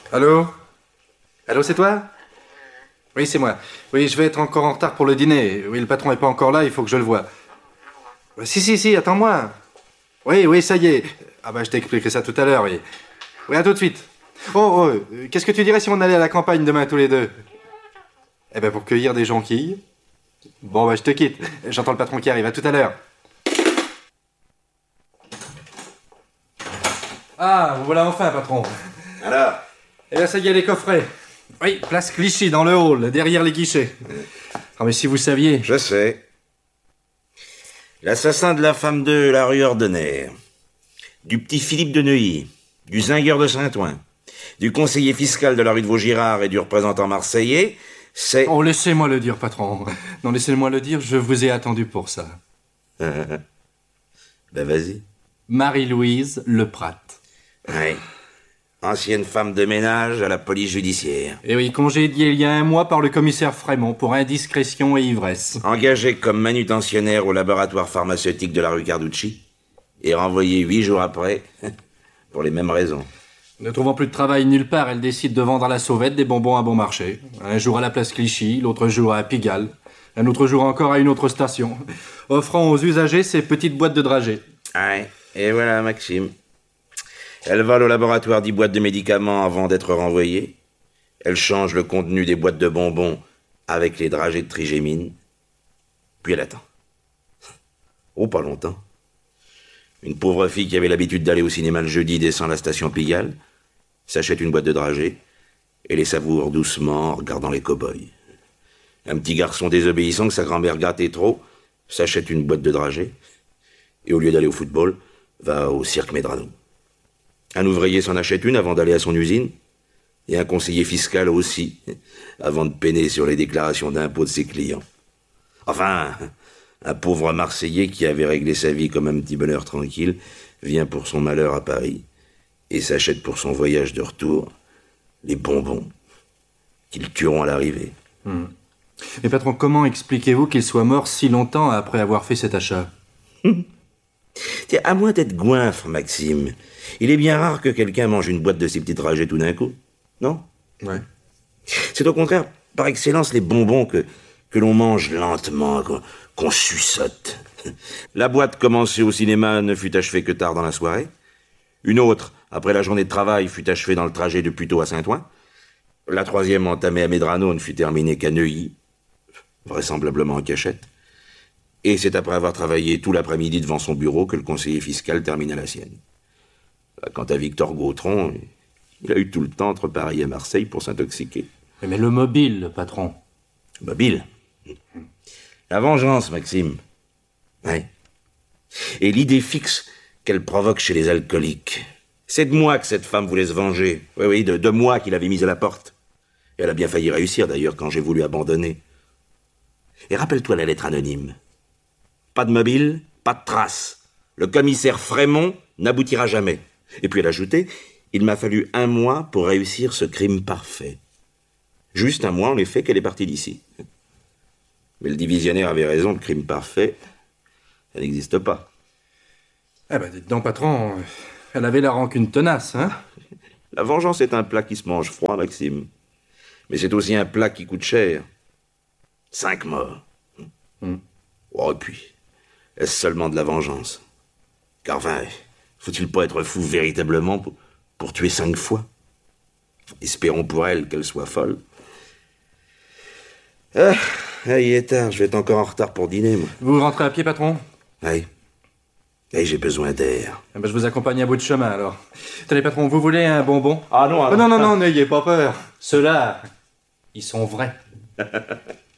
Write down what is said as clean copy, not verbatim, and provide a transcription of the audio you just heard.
Allô? Allô, c'est toi? Oui, c'est moi. Oui, je vais être encore en retard pour le dîner. Oui, le patron est pas encore là, il faut que je le voie. Si, attends-moi. Oui, ça y est. Ah bah, je t'expliquerai ça tout à l'heure, oui. Oui, à tout de suite. Qu'est-ce que tu dirais si on allait à la campagne demain tous les deux? Eh ben, pour cueillir des jonquilles. Bon, bah, je te quitte. J'entends le patron qui arrive. À tout à l'heure. Ah, vous voilà enfin, patron. Alors? Eh bien, ça y est, les coffrets. Oui, place Clichy, dans le hall, derrière les guichets. Ah, mais si vous saviez... Je sais. L'assassin de la femme de la rue Ordener, du petit Philippe de Neuilly, du zingueur de Saint-Ouen, du conseiller fiscal de la rue de Vaugirard et du représentant marseillais, c'est... Oh, laissez-moi le dire, patron. Non, laissez-moi le dire, je vous ai attendu pour ça. Ben, vas-y. Marie-Louise Leprat. Oui. Ancienne femme de ménage à la police judiciaire. Et oui, congédiée il y a un mois par le commissaire Frémont pour indiscrétion et ivresse. Engagée comme manutentionnaire au laboratoire pharmaceutique de la rue Carducci et renvoyée 8 jours après pour les mêmes raisons. Ne trouvant plus de travail nulle part, elle décide de vendre à la sauvette des bonbons à bon marché. Un jour à la place Clichy, l'autre jour à Pigalle, un autre jour encore à une autre station, offrant aux usagers ces petites boîtes de dragées. Ouais, et voilà Maxime. Elle vole au laboratoire 10 boîtes de médicaments avant d'être renvoyée. Elle change le contenu des boîtes de bonbons avec les dragées de trigémine. Puis elle attend. Oh, pas longtemps. Une pauvre fille qui avait l'habitude d'aller au cinéma le jeudi descend la station Pigalle, s'achète une boîte de dragées et les savoure doucement en regardant les cow-boys. Un petit garçon désobéissant que sa grand-mère gâtait trop s'achète une boîte de dragées et au lieu d'aller au football, va au cirque Medrano. Un ouvrier s'en achète une avant d'aller à son usine, et un conseiller fiscal aussi, avant de peiner sur les déclarations d'impôts de ses clients. Enfin, un pauvre Marseillais qui avait réglé sa vie comme un petit bonheur tranquille, vient pour son malheur à Paris, et s'achète pour son voyage de retour les bonbons, qui le tueront à l'arrivée. Mais patron, comment expliquez-vous qu'il soit mort si longtemps après avoir fait cet achat? Tiens, à moins d'être goinfre, Maxime, il est bien rare que quelqu'un mange une boîte de ces petites dragées tout d'un coup, non? Ouais. C'est au contraire, par excellence, les bonbons que l'on mange lentement, qu'on suçote. La boîte commencée au cinéma ne fut achevée que tard dans la soirée. Une autre, après la journée de travail, fut achevée dans le trajet de Puteaux à Saint-Ouen. La troisième, entamée à Medrano, ne fut terminée qu'à Neuilly, vraisemblablement en cachette. Et c'est après avoir travaillé tout l'après-midi devant son bureau que le conseiller fiscal termina la sienne. Quant à Victor Gautron, il a eu tout le temps entre Paris et Marseille pour s'intoxiquer. Mais le mobile, patron. Mobile. La vengeance, Maxime. Oui. Et l'idée fixe qu'elle provoque chez les alcooliques. C'est de moi que cette femme voulait se venger. Oui, de moi qu'il avait mise à la porte. Et elle a bien failli réussir, d'ailleurs, quand j'ai voulu abandonner. Et rappelle-toi la lettre anonyme. Pas de mobile, pas de trace. Le commissaire Frémont n'aboutira jamais. Et puis elle ajoutait, il m'a fallu 1 mois pour réussir ce crime parfait. Juste 1 mois, en effet, qu'elle est partie d'ici. Mais le divisionnaire avait raison, le crime parfait, ça n'existe pas. Eh ben, dites donc, patron, elle avait la rancune tenace, hein? La vengeance est un plat qui se mange froid, Maxime. Mais c'est aussi un plat qui coûte cher. 5 morts. Oh, et puis, est-ce seulement de la vengeance? Car enfin, faut-il pas être fou véritablement pour tuer 5 fois? Espérons pour elle qu'elle soit folle. Ah, il est tard, je vais être encore en retard pour dîner, moi. Vous rentrez à pied, patron? Oui. Et j'ai besoin d'air. Eh ben, je vous accompagne à bout de chemin, alors. Tenez, patron, vous voulez un bonbon? Ah non, non, n'ayez pas peur. Ceux-là, ils sont vrais.